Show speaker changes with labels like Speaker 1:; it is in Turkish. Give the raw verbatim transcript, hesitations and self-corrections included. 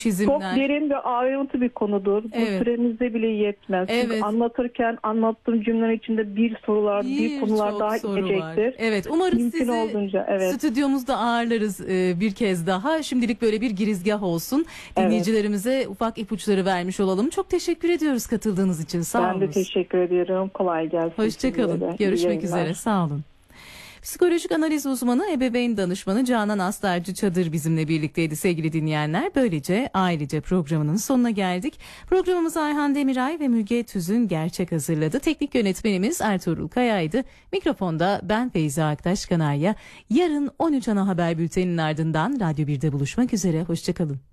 Speaker 1: Çok
Speaker 2: çizimler.
Speaker 1: derin ve ayrıntı bir konudur. Bu
Speaker 2: Evet.
Speaker 1: süremizde bile yetmez.
Speaker 2: Evet.
Speaker 1: Çünkü anlatırken anlattığım cümleler içinde bir sorular, bir, bir konular
Speaker 2: Birçok
Speaker 1: daha
Speaker 2: soru var.
Speaker 1: inecektir.
Speaker 2: Evet, umarız
Speaker 1: Mümkün
Speaker 2: sizi
Speaker 1: olduğunca, evet.
Speaker 2: stüdyomuzda ağırlarız e, bir kez daha. Şimdilik böyle bir girizgah olsun. Dinleyicilerimize ufak ipuçları vermiş olalım. Çok teşekkür ediyoruz katıldığınız için. Sağ olun.
Speaker 1: Ben de teşekkür ediyorum. Kolay gelsin.
Speaker 2: Hoşçakalın.
Speaker 1: Size de.
Speaker 2: Görüşmek
Speaker 1: İyi yayınlar.
Speaker 2: üzere. Sağ olun. Psikolojik analiz uzmanı, ebeveyn danışmanı Canan Astarcı Çadır bizimle birlikteydi sevgili dinleyenler. Böylece Ailece programının sonuna geldik. Programımızı Ayhan Demiray ve Müge Tüzün Gerçek hazırladı. Teknik yönetmenimiz Ertuğrul Kaya'ydı. Mikrofonda ben Feyza Aktaş Kanarya. Yarın on üç ana haber bülteninin ardından Radyo birde buluşmak üzere. Hoşçakalın.